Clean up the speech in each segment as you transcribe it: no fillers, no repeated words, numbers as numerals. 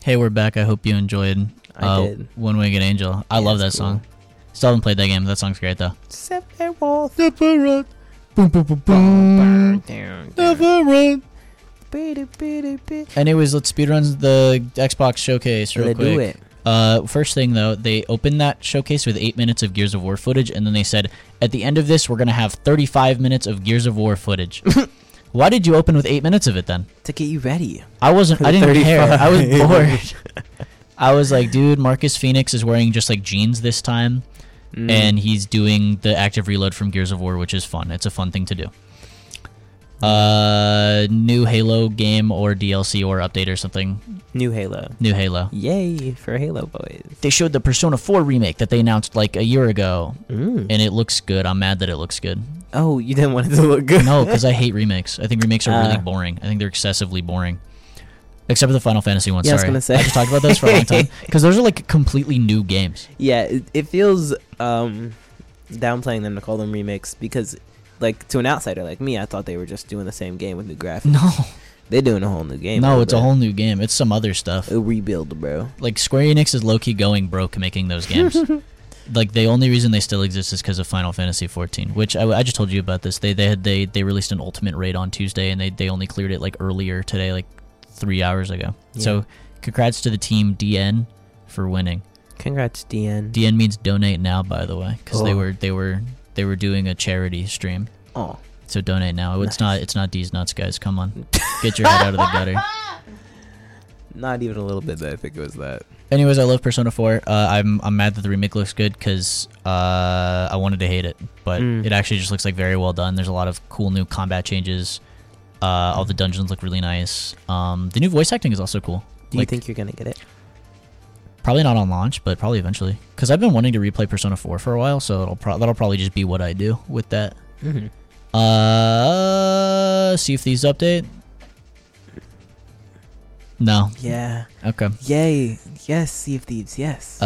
Hey, we're back. I hope you enjoyed I did. One Winged Angel. I love that it's cool. song. Still haven't played that game. That song's great, though. Sephiroth. Never boom, boom, boom, boom. Never run. Anyways, let's speedrun the Xbox showcase real Let's quick. do it. First thing, though, they opened that showcase with 8 minutes of Gears of War footage, and then they said, at the end of this, we're going to have 35 minutes of Gears of War footage. Why did you open with 8 minutes of it, then? To get you ready. I didn't 35. care. I was bored. I was like, dude, Marcus Phoenix is wearing just like jeans this time, and he's doing the active reload from Gears of War, which is fun. It's a fun thing to do. New Halo game or DLC or update or something. New Halo. New Halo. Yay for Halo boys. They showed the Persona 4 remake that they announced like a year ago, Mm. and it looks good. I'm mad that it looks good. Oh, you didn't want it to look good. No, because I hate remakes. I think remakes are really Ah. boring. I think they're excessively boring. Except for the Final Fantasy ones. Yeah, I was Sorry, gonna say. I just talked about those for a long time because those are like completely new games. Yeah, it feels downplaying them to call them remakes because, like, to an outsider like me, I thought they were just doing the same game with new graphics. No, They're doing a whole new game. no, bro. it's a whole new game. It's some other stuff. a rebuild, bro. Like Square Enix is low key going broke making those games. Like the only reason they still exist is because of Final Fantasy 14, which I just told you about this. They released an ultimate raid on Tuesday, and they only cleared it like earlier today, like 3 hours ago. Yeah. So congrats to the team DN for winning. Congrats, DN. DN means donate now, by the way, because Oh. they were doing a charity stream. Oh, So donate now. It's not D's nuts, guys. Come on, get your head out of the gutter. not even a little bit. That I think it was that. Anyways, I love Persona 4. I'm mad that the remake looks good because I wanted to hate it, but it actually just looks like very well done. There's a lot of cool new combat changes. All the dungeons look really nice. The new voice acting is also cool. Do you think you're gonna get it? Probably not on launch, but probably eventually. Because I've been wanting to replay Persona 4 for a while, so that'll probably just be what I do with that. Mm-hmm. Sea of Thieves update? No. Yeah. Okay. Yay. Yes. Sea of Thieves. Yes.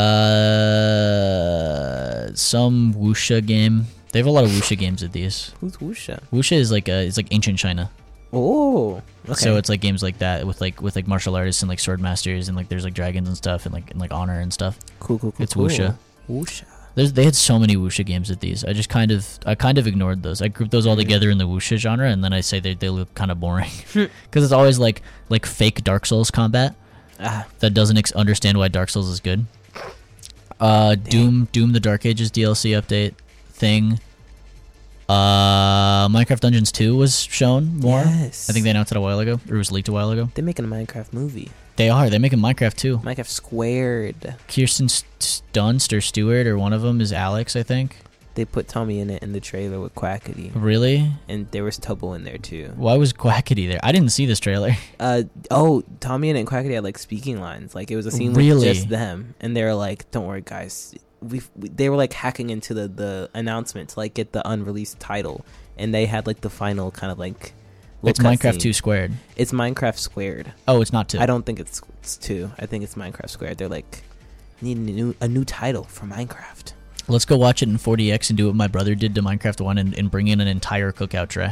Some wuxia game. They have a lot of wuxia games at these. Who's Wuxia? Wuxia is it's like ancient China. Oh. Okay. So it's like games like that with like martial artists and like sword masters and like there's like dragons and stuff and like honor and stuff. cool. It's wuxia. Wuxia. They had so many wuxia games at these. I kind of ignored those. I grouped those all together in the wuxia genre, and then I say they look kind of boring because it's always like fake Dark Souls combat that doesn't understand why Dark Souls is good. Doom the Dark Ages DLC update thing. Minecraft Dungeons 2 was shown more. Yes. I think they announced it a while ago, or it was leaked a while ago. They're making a Minecraft movie. They're making Minecraft too. Minecraft Squared. Kirsten Dunst or Stewart or one of them is Alex, I think. They put Tommy in it in the trailer with Quackity, Really? and there was Tubbo in there too. Why was Quackity there? I didn't see this trailer. Tommy and Quackity had like speaking lines. Like it was a scene Really? with just them, and they were like, "Don't worry, guys." They were like hacking into the announcement to like get the unreleased title, and they had like the final kind of like. It's Minecraft 2 squared. It's Minecraft Squared. Oh, it's not 2. I don't think it's 2. I think it's Minecraft Squared. They're like needing a new title for Minecraft. Let's go watch it in 40x and do what my brother did to Minecraft 1 and bring in an entire cookout tray.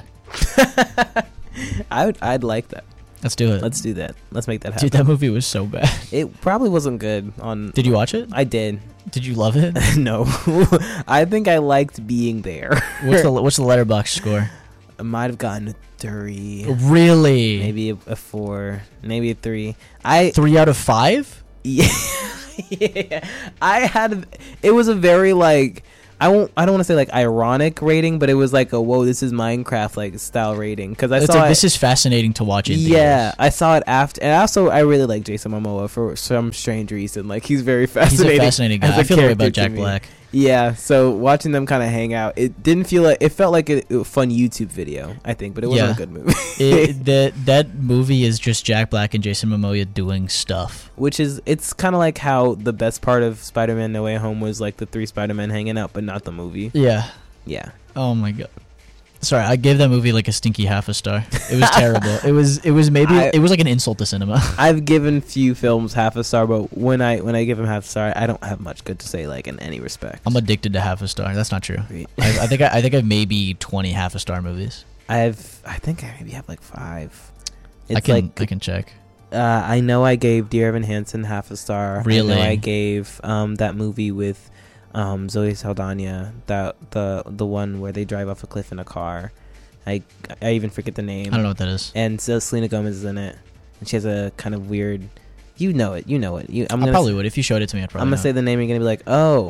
I'd like that. Let's do it. Let's do that. Let's make that happen. Dude, that movie was so bad. It probably wasn't good on. Did you watch it? I did. Did you love it? No. I think I liked being there. What's the letterbox score? I might have gotten a 3. Really? Maybe a 4. Maybe a 3. 3 out of 5? Yeah. Yeah. It was a very like I don't want to say like ironic rating, but it was like a whoa, this is Minecraft like style rating because I saw this is fascinating to watch in yeah, theaters. I saw it after, and also I really like Jason Momoa for some strange reason. Like he's very He's fascinating. a fascinating as guy. a I feel the way about character to Jack me. Black. Yeah, so watching them kind of hang out, it didn't feel like it felt like a fun YouTube video, I think, but it wasn't Yeah. a good movie. That movie is just Jack Black and Jason Momoa doing stuff. Which is, it's kind of like how the best part of Spider-Man No Way Home was like the 3 Spider-Men hanging out, but not the movie. Yeah. Yeah. Oh my god. Sorry, I gave that movie like a stinky half a star. It was terrible. It was like an insult to cinema. I've given few films half a star, but when I give them half a star, I don't have much good to say, like in any respect. I'm addicted to half a star. That's not true. Right. I think I've maybe 20 half a star movies. I think I maybe have like 5. I can check. I know I gave Dear Evan Hansen half a star. Really? I know I gave that movie with Zoe Saldana, the one where they drive off a cliff in a car. I even forget the name. I don't know what that is. And so Selena Gomez is in it, and she has a kind of weird. You know it. I probably would if you showed it to me. I'd probably. I'm gonna say the name. And you're gonna be like, oh,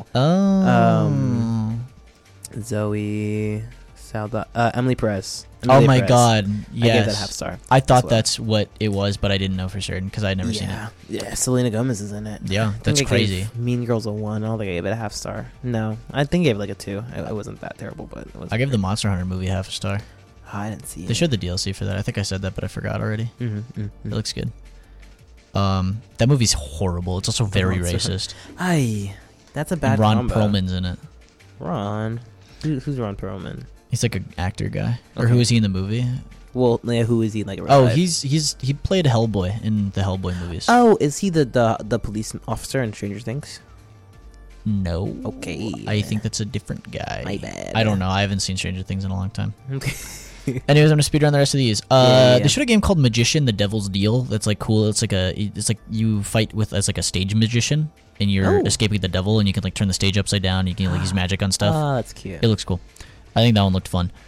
Zoe Saldana, Emily Perez. Oh my God! Yes, I gave that half star. I thought that's what it was, but I didn't know for certain because I'd never seen it. Yeah, Selena Gomez is in it. Yeah, that's crazy. Mean Girls a 1. I don't think I gave it a half star. No, I think I gave it like a 2. I wasn't that terrible, but it was. I gave the Monster Hunter movie half a star. Oh, I didn't see it. They showed the DLC for that. I think I said that, but I forgot already. It looks good. That movie's horrible. It's also very racist. That's a bad. And Ron combo. Perlman's in it. Ron, who's Ron Perlman? He's like an actor guy, or who is he in the movie? Well, yeah, who is he like? He played Hellboy in the Hellboy movies. Oh, is he the police officer in Stranger Things? No. Okay. I think that's a different guy. My bad. I don't know. I haven't seen Stranger Things in a long time. Okay. Anyways, I'm gonna speedrun the rest of these. Yeah. They showed a game called Magician: The Devil's Deal. That's like cool. It's like you fight as like a stage magician, and you're escaping the devil, and you can like turn the stage upside down. You can like use magic on stuff. Oh, that's cute. It looks cool. I think that one looked fun.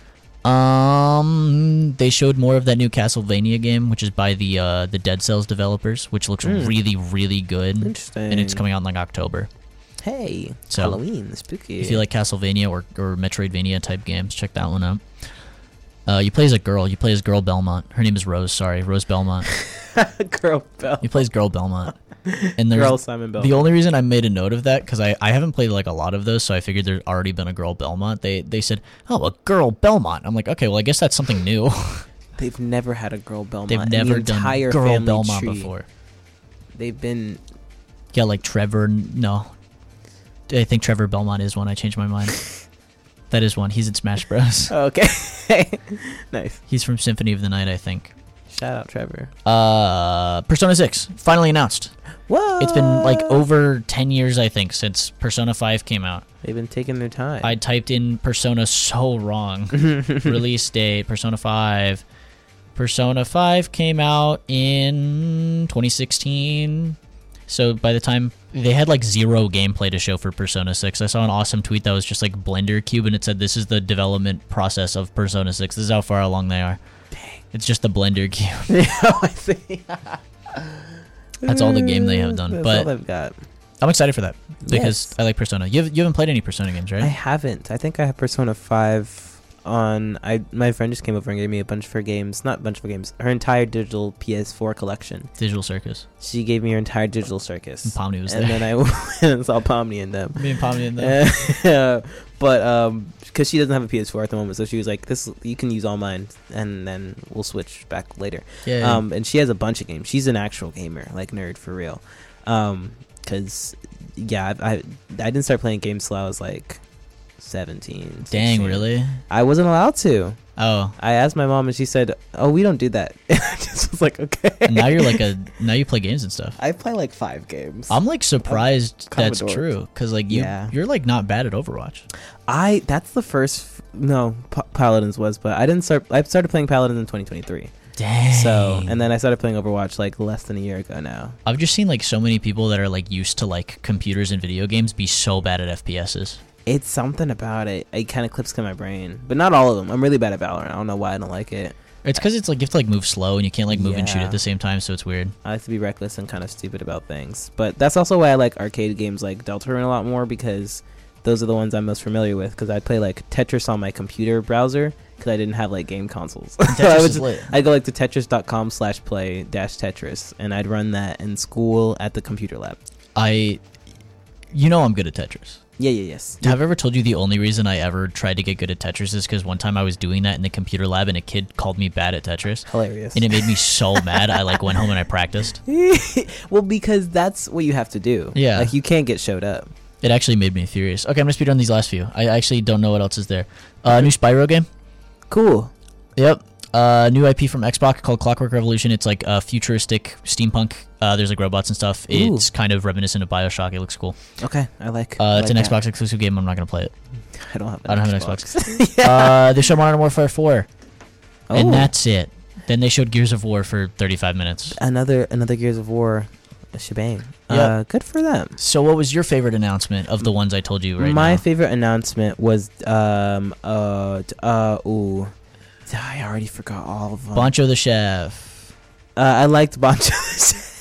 They showed more of that new Castlevania game, which is by the Dead Cells developers, which looks really, really good. Interesting. And it's coming out in like October. Hey, So, Halloween, spooky. If you like Castlevania or Metroidvania type games, check that one out. You play as a girl. You play as Girl Belmont. Her name is Rose. Sorry, Rose Belmont. Girl Belmont. You play as Girl Belmont. And there's Girl Simon Belmont. The only reason I made a note of that because I haven't played like a lot of those, so I figured there's already been a Girl Belmont. They said, "Oh, a Girl Belmont." I'm like, okay, well, I guess that's something new. They've never had a Girl Belmont. They've never done Girl Belmont before. They've been. Yeah, like Trevor. No, I think Trevor Belmont is one. I changed my mind. That is one. He's in Smash Bros. Okay. Nice. He's from Symphony of the Night, I think. Shout out Trevor. Persona 6 finally announced. What? It's been like over 10 years, I think, since Persona 5 came out. They've been taking their time. I typed in Persona so wrong. Release date, Persona 5. Persona 5 came out in 2016. So by the time they had like zero gameplay to show for Persona 6, I saw an awesome tweet that was just like Blender Cube, and it said, "This is the development process of Persona 6. This is how far along they are." Dang. It's just the Blender Cube. Yeah, I see. That's all the game they have done. That's but all they've got. I'm excited for that because Yes. I like Persona. You haven't played any Persona games, right? I haven't. I think I have Persona 5 on. My friend just came over and gave me a bunch of her games. Not a bunch of her games. Her entire digital PS4 collection. Digital Circus. She gave me her entire digital circus. And Pomni was and there. then I went and saw Pomni and them. Me and Pomni and them. But because she doesn't have a PS4 at the moment, so she was like, "This, you can use all mine, and then we'll switch back later." Yeah. And she has a bunch of games. She's an actual gamer, like nerd for real. Because I didn't start playing games till I was like 17. 16. Dang, really? I wasn't allowed to. Oh. I asked my mom, and she said, "Oh, we don't do that." I just was like, "Okay." And now you play games and stuff. I play like 5 games. I'm like surprised kind of that's a dork. true because like you're like not bad at Overwatch. That's the first. No, Paladins was, but I didn't start. I started playing Paladins in 2023. Dang. So, and then I started playing Overwatch like less than a year ago now. I've just seen like so many people that are like used to like computers and video games be so bad at FPSs. It's something about it. It kind of clips in my brain, but not all of them. I'm really bad at Valorant. I don't know why I don't like it. It's because it's like you have to like move slow and you can't like move and shoot Yeah. at the same time, so it's weird. I like to be reckless and kind of stupid about things. But that's also why I like arcade games like Deltarune a lot more, because those are the ones I'm most familiar with. Because I'd play like Tetris on my computer browser because I didn't have like game consoles. So I'd go like to tetris.com/play-tetris, and I'd run that in school at the computer lab. I'm good at Tetris. Yes. Have I ever told you the only reason I ever tried to get good at Tetris is because one time I was doing that in the computer lab and a kid called me bad at Tetris. Hilarious. And it made me so mad. I like went home and I practiced. Well, because that's what you have to do. Yeah. Like you can't get showed up. It actually made me furious. Okay, I'm gonna speedrun these last few. I actually don't know what else is there. New Spyro game. Cool. Yep. New IP from Xbox called Clockwork Revolution. It's like futuristic steampunk. There's like robots and stuff. Ooh. It's kind of reminiscent of BioShock. It looks cool. Okay, I like. It's an Xbox exclusive game. I'm not gonna play it. I don't have an Xbox. They showed Modern Warfare 4, and that's it. Then they showed Gears of War for 35 minutes. Another Gears of War shebang. Yep. Good for them. So what was your favorite announcement of the ones I told you right My now? favorite announcement was I already forgot all of them. Bancho the Chef. I liked Bancho the Chef.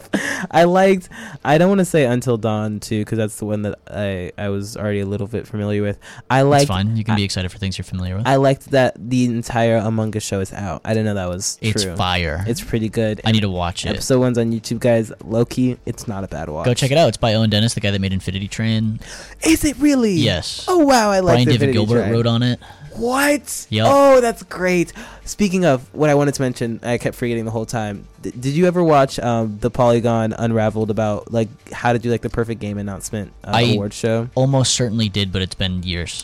I don't want to say Until Dawn too, because that's the one that I was already a little bit familiar with. That's fine. You can be excited for things you're familiar with. I liked that the entire Among Us show is out. I didn't know that was true. It's fire. It's pretty good. I need to watch it. Episode 1's on YouTube, guys. Low-key, it's not a bad watch. Go check it out. It's by Owen Dennis, the guy that made Infinity Train. Is it really? Yes. Oh, wow. I like Brian the David Infinity Gilbert Train. wrote on it. What? Yep. Oh, that's great. Speaking of what I wanted to mention, I kept forgetting the whole time. Did you ever watch the Polygon Unraveled about like how to do like the perfect game announcement award show? Almost certainly did, but it's been years.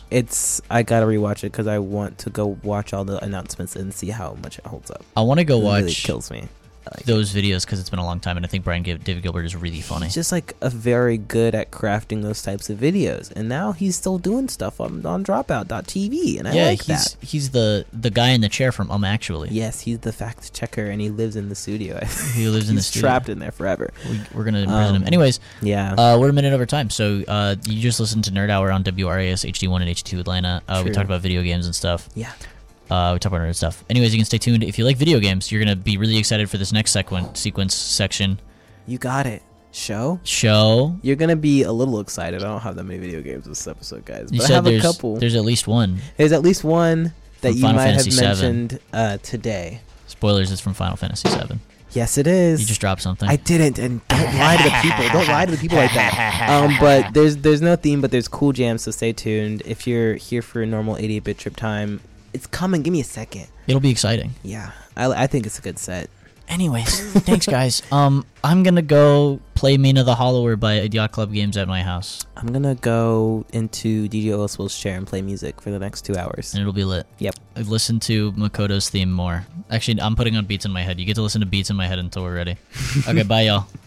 I gotta rewatch it because I want to go watch all the announcements and see how much it holds up. I want to go It watch really kills me. those videos because it's been a long time, and I think David Gilbert is really funny. He's just like a very good at crafting those types of videos, and now he's still doing stuff on Dropout.tv, and I like that. He's the guy in the chair from Actually. Yes, he's the fact checker, and he lives in the studio. He lives in the He's studio. trapped in there forever. We're gonna imprison him. Anyways, Yeah. we're a minute over time, so you just listened to Nerd Hour on WRAS HD1 and HD2 Atlanta. We True. talked about video games and stuff. Yeah. We talk about nerd stuff. Anyways, you can stay tuned. If you like video games, you're going to be really excited for this next sequence section. You got it. Show? You're going to be a little excited. I don't have that many video games this episode, guys. You But I said have a couple. there's at least one. There's at least one that From you Final might have Fantasy VII. mentioned today. Spoilers, it's from Final Fantasy VII. Yes, it is. You just dropped something. I didn't, and don't lie to the people. Don't lie to the people like that. But there's no theme, but there's cool jams, so stay tuned. If you're here for a normal 88-bit trip time, it's coming. Give me a second. It'll be exciting. Yeah, I think it's a good set. Anyways, thanks, guys. I'm going to go play Mina the Hollower by Yacht Club Games at my house. I'm going to go into DJ Oswald's chair and play music for the next 2 hours. And it'll be lit. Yep. I've listened to Makoto's theme more. Actually, I'm putting on beats in my head. You get to listen to beats in my head until we're ready. Okay, bye, y'all.